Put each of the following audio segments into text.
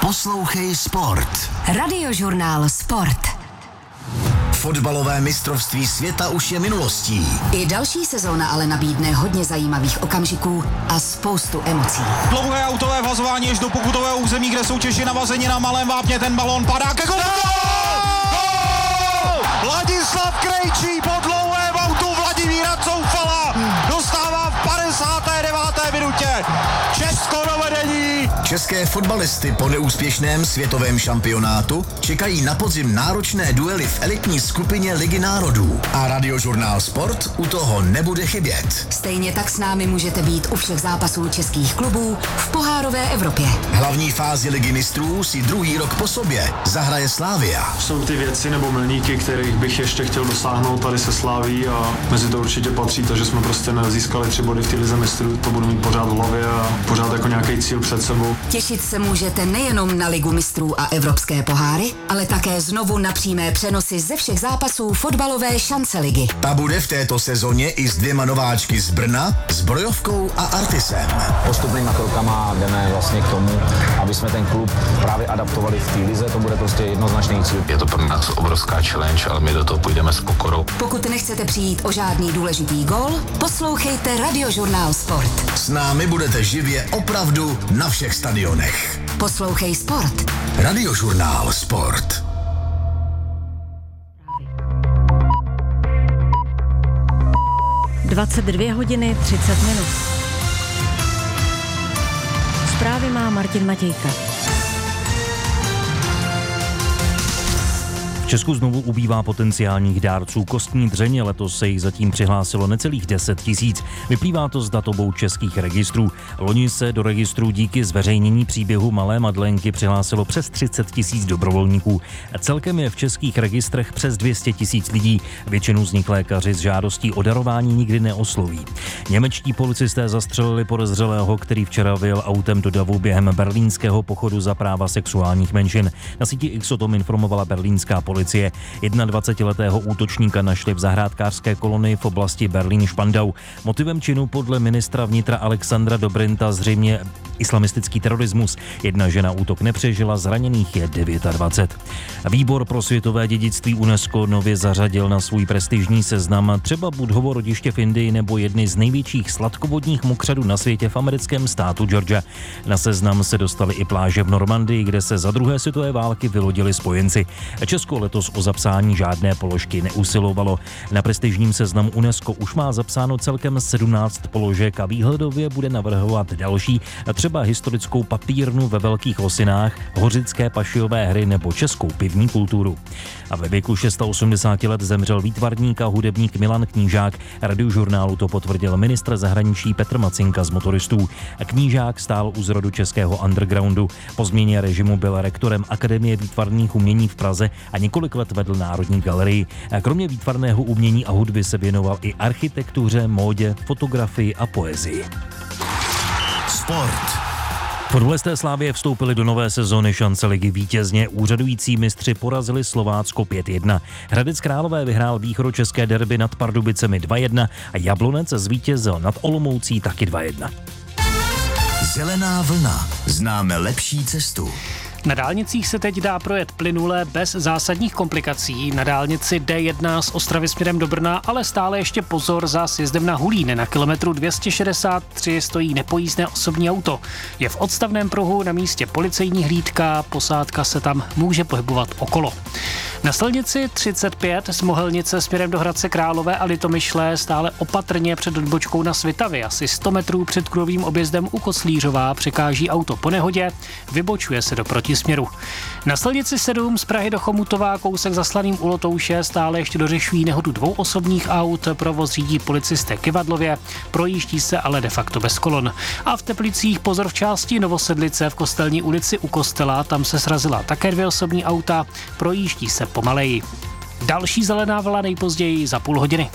Poslouchej Sport. Radiožurnál Sport. Fotbalové mistrovství světa už je minulostí. I další sezóna ale nabídne hodně zajímavých okamžiků a spoustu emocí. Dlouhé autové vhazování až do pokutového území, kde jsou Češi navazeni na malém vápně. Ten balón padá ke golu. Ladislav Krejčí po dlouhém autu Vladimíra Coufala dostává v 59. minutě Česko do vedení. České fotbalisty po neúspěšném světovém šampionátu čekají na podzim náročné duely v elitní skupině Ligy národů. A Radiožurnál Sport u toho nebude chybět. Stejně tak s námi můžete být u všech zápasů českých klubů v pohárové Evropě. Hlavní fázi Ligy mistrů si druhý rok po sobě zahraje Slavia. Jsou ty věci nebo milníky, kterých bych ještě chtěl dosáhnout tady se Slaví, a mezi to určitě patří to, že jsme prostě nezískali 3 body v té lize mistrů. To budu mít pořád v hlavě a pořád jako nějaký cíl před sebou. Těšit se můžete nejenom na Ligu mistrů a evropské poháry, ale také znovu na přímé přenosy ze všech zápasů fotbalové šance ligy. Ta bude v této sezóně i s 2 nováčky z Brna, s Brojovkou a Artisem. Postupnýma krokama jdeme vlastně k tomu, aby jsme ten klub právě adaptovali v té lize, to bude prostě jednoznačný cíl. Je to pro nás obrovská challenge, ale my do toho půjdeme s pokorou. Pokud nechcete přijít o žádný důležitý gól, poslouchejte Radiožurnál Sport. S námi budete živě opravdu na všech stadionech. Poslouchej Sport. Radiožurnál Sport. Dvacet 2 30 minut. Zprávy má Martin Matějka. V Česku znovu ubývá potenciálních dárců kostní dřeně, letos se jich zatím přihlásilo necelých 10 000. Vyplývá to z datovou českých registrů. Loni se do registrů díky zveřejnění příběhu malé Madlenky přihlásilo přes 30 000 dobrovolníků. Celkem je v českých registrech přes 200 000 lidí. Většinu z nich lékaři s žádostí o darování nikdy neosloví. Němečtí policisté zastřelili podezřelého, který včera vyjel autem do davu během berlínského pochodu za práva sexuálních menšin. Na síti X o tom informovala berlínská policie. 21letého útočníka našli v zahrádkářské kolonii v oblasti Berlín-Špandau. Motivem činu podle ministra vnitra Alexandra Dobrinta zřejmě islamistický terorismus. Jedna žena útok nepřežila, zraněných je 29. Výbor pro světové dědictví UNESCO nově zařadil na svůj prestižní seznam třeba Budhovo rodiště v Indii nebo jedny z největších sladkovodních mokřadů na světě v americkém státu Georgia. Na seznam se dostaly i pláže v Normandii, kde se za druhé světové války vylodili spojenci. Česko letos o zapsání žádné položky neusilovalo. Na prestižním seznamu UNESCO už má zapsáno celkem 17 položek a výhledově bude navrhovat další, třeba historickou papírnu ve Velkých Losinách, hořické pašijové hry nebo českou pivní kulturu. A ve věku 86 let zemřel výtvarník a hudebník Milan Knížák. Radiožurnálu to potvrdil ministr zahraničí Petr Macinka z Motoristů. Knížák stál u zrodu českého undergroundu. Po změně režimu byl rektorem Akademie výtvarných umění v Praze a několik let vedl Národní galerii. Kromě výtvarného umění a hudby se věnoval i architektuře, módě, fotografii a poezii. Sport. Fotbalisté Slavie vstoupili do nové sezóny šance ligy vítězně. Úřadující mistři porazili Slovácko 5-1. Hradec Králové vyhrál východočeské derby nad Pardubicemi 2-1 a Jablonec zvítězil nad Olomoucí taky 2-1. Zelená vlna. Známe lepší cestu. Na dálnicích se teď dá projet plynule bez zásadních komplikací. Na dálnici D1 z Ostravy směrem do Brna, ale stále ještě pozor za sjezdem na Hulín. Na kilometru 263 stojí nepojízdné osobní auto. Je v odstavném pruhu na místě policejní hlídka, posádka se tam může pohybovat okolo. Na silnici 35 z Mohelnice směrem do Hradce Králové a Litomyšle stále opatrně před odbočkou na Svitavy. Asi 100 metrů před kruhovým objezdem u Koslířova překáží auto po nehodě, vybočuje se do protisměru. Na silnici 7 z Prahy do Chomutova kousek zaslaným u Lotouše stále ještě dořešují nehodu 2 osobních aut, provoz řídí policisté Kyvadlově, projíždí se ale de facto bez kolon. A v Teplicích pozor v části Novosedlice v Kostelní ulici u kostela, tam se srazila také 2 osobní auta, projíždí se pomaleji. Další zelená vlna nejpozději za půl hodiny.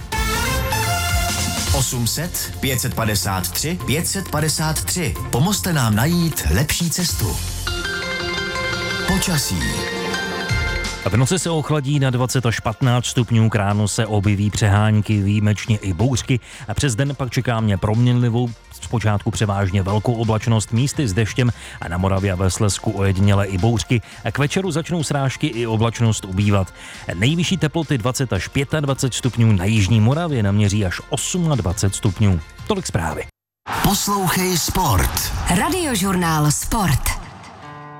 800 553 553. Pomozte nám najít lepší cestu. Počasí. V noci se ochladí na 20 až 15 stupňů, k ránu se objeví přehánky, výjimečně i bouřky a přes den pak čeká mě proměnlivou Zpočátku převážně velkou oblačnost, místy s deštěm a na Moravě a ve Slezsku ojediněle i bouřky. K večeru začnou srážky i oblačnost ubývat. Nejvyšší teploty 20 až 25 stupňů, na jižní Moravě naměří až 28 stupňů. Tolik zprávy. Poslouchej Sport. Radiožurnál Sport.